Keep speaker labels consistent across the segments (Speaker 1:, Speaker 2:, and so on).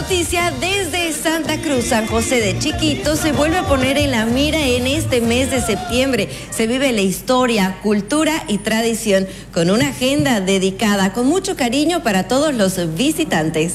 Speaker 1: noticia desde Santa Cruz. San José de Chiquitos se vuelve a poner en la mira en este mes de septiembre. Se vive la historia, cultura y tradición con una agenda dedicada con mucho cariño para todos los visitantes.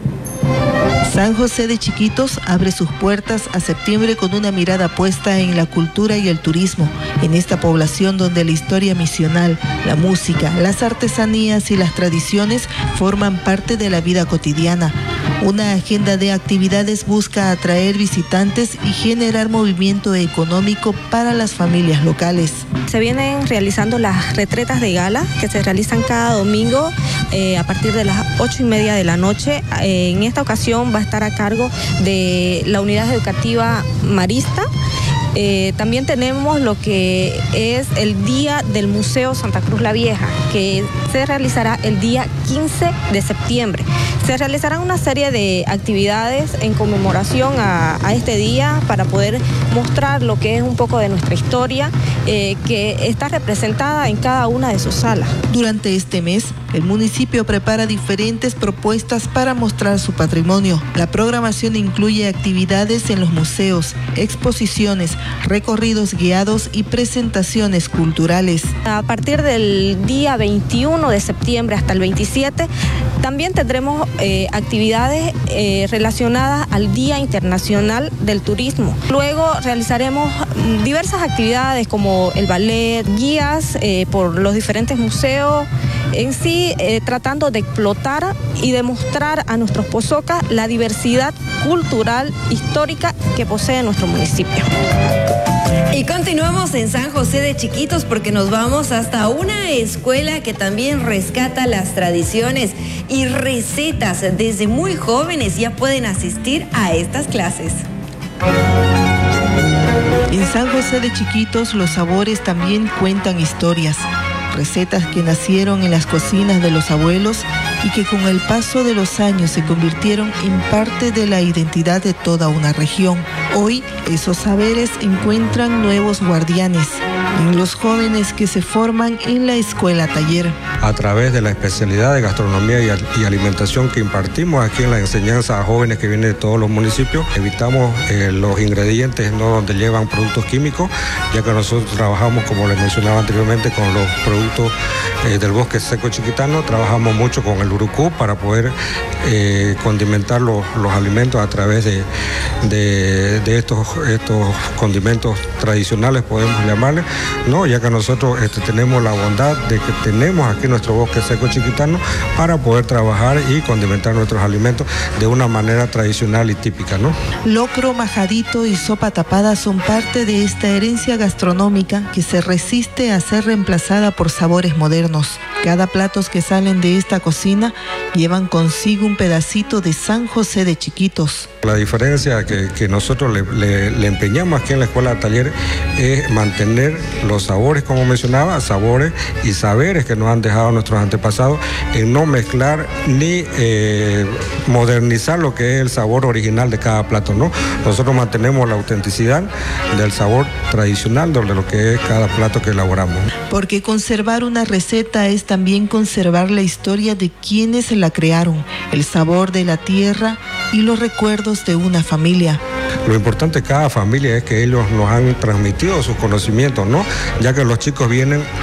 Speaker 2: San José de Chiquitos abre sus puertas a septiembre con una mirada puesta en la cultura y el turismo, en esta población donde la historia misional, la música, las artesanías y las tradiciones forman parte de la vida cotidiana. Una agenda de actividades busca atraer visitantes y generar movimiento económico para las familias locales.
Speaker 3: Se vienen realizando las retretas de gala que se realizan cada domingo a partir de las 8:30 de la noche. En esta ocasión va a estar a cargo de la unidad educativa marista. También tenemos lo que es el Día del Museo Santa Cruz la Vieja, que se realizará el día 15 de septiembre. Se realizarán una serie de actividades en conmemoración a este día para poder mostrar lo que es un poco de nuestra historia, que está representada en cada una de sus salas.
Speaker 2: Durante este mes, el municipio prepara diferentes propuestas para mostrar su patrimonio. La programación incluye actividades en los museos, exposiciones, recorridos guiados y presentaciones culturales.
Speaker 3: A partir del día 21 de septiembre hasta el 27, también tendremos actividades relacionadas al Día Internacional del Turismo. Luego realizaremos diversas actividades como el ballet, guías por los diferentes museos, en sí tratando de explotar y demostrar a nuestros pozocas la diversidad cultural, histórica que posee nuestro municipio.
Speaker 1: Y continuamos en San José de Chiquitos porque nos vamos hasta una escuela que también rescata las tradiciones y recetas. Desde muy jóvenes ya pueden asistir a estas clases.
Speaker 2: En San José de Chiquitos los sabores también cuentan historias. Recetas que nacieron en las cocinas de los abuelos y que con el paso de los años se convirtieron en parte de la identidad de toda una región. Hoy, esos saberes encuentran nuevos guardianes en los jóvenes que se forman en la escuela taller.
Speaker 4: A través de la especialidad de gastronomía y alimentación que impartimos aquí en la enseñanza a jóvenes que vienen de todos los municipios, evitamos los ingredientes donde llevan productos químicos, ya que nosotros trabajamos, como les mencionaba anteriormente, con los productos del bosque seco chiquitano. Trabajamos mucho con el urucú para poder condimentar los alimentos a través de estos condimentos tradicionales, podemos llamarles, ¿no? Ya que nosotros tenemos la bondad de que tenemos aquí nuestro bosque seco chiquitano para poder trabajar y condimentar nuestros alimentos de una manera tradicional y típica, ¿no?
Speaker 2: Locro, majadito y sopa tapada son parte de esta herencia gastronómica que se resiste a ser reemplazada por sabores modernos. Cada plato que salen de esta cocina llevan consigo un pedacito de San José de Chiquitos.
Speaker 4: La diferencia que nosotros le empeñamos aquí en la escuela de taller es mantener los sabores, como mencionaba, sabores y saberes que nos han dejado nuestros antepasados, en no mezclar ni modernizar lo que es el sabor original de cada plato, ¿no? Nosotros mantenemos la autenticidad del sabor tradicional de lo que es cada plato que elaboramos.
Speaker 2: Porque conservar una receta es también conservar la historia de quienes la crearon, el sabor de la tierra y los recuerdos de una familia.
Speaker 4: Lo importante de cada familia es que ellos nos han transmitido sus conocimientos, ¿no? Ya que los chicos vienen